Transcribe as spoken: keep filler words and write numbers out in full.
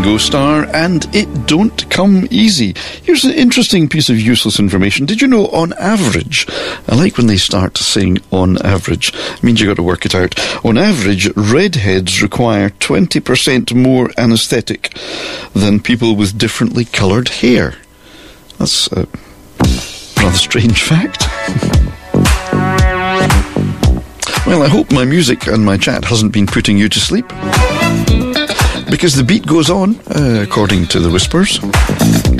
Ringo Starr and It Don't Come Easy. Here's an interesting piece of useless information. Did you know, on average, I like when they start to sing on average, it means you got to work it out. On average, redheads require twenty percent more anaesthetic than people with differently coloured hair. That's a rather strange fact. Well, I hope my music and my chat hasn't been putting you to sleep, because the beat goes on, uh, according to the Whispers.